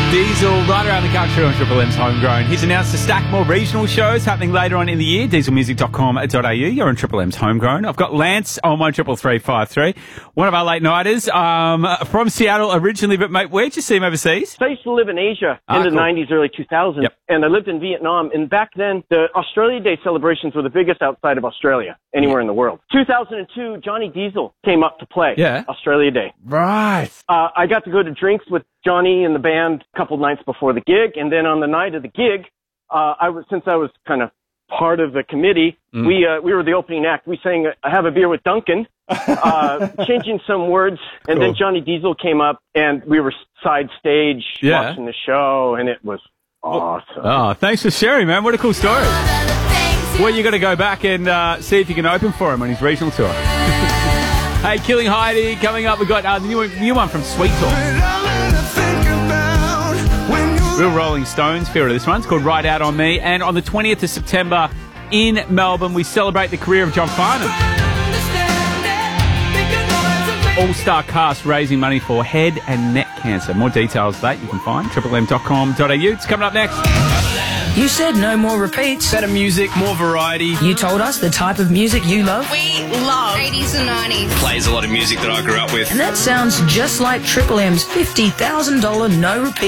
Diesel right around the country on Triple M's Homegrown. He's announced a stack more regional shows happening later on in the year. Dieselmusic.com.au. You're on Triple M's Homegrown. I've got Lance on 13353, one of our late nighters from Seattle originally, but mate, where'd you see him overseas? I used to live in Asia in the 90s, early 2000s, and I lived in Vietnam. And back then, the Australia Day celebrations were the biggest outside of Australia, anywhere in the world. 2002, Johnny Diesel came up to play Australia Day. Right. I got to go to drinks with Johnny and the band a couple nights before the gig, and then on the night of the gig, since I was kind of part of the committee, we were the opening act. We sang "Have a Beer with Duncan," changing some words, and then Johnny Diesel came up, and we were side stage watching the show, and it was awesome. Oh, thanks for sharing, man. What a cool story. Well, you got to go back and see if you can open for him on his regional tour. Hey, Killing Heidi coming up. We've got the new one from Sweet Talk. Real Rolling Stones feel to this one. It's called Ride Out On Me. And on the 20th of September in Melbourne, we celebrate the career of John Farnham. All-star cast raising money for head and neck cancer. More details of that you can find triplem.com.au. It's coming up next. You said no more repeats. Better music, more variety. You told us the type of music you love. We love 80s and 90s. Plays a lot of music that I grew up with. And that sounds just like Triple M's $50,000 no repeat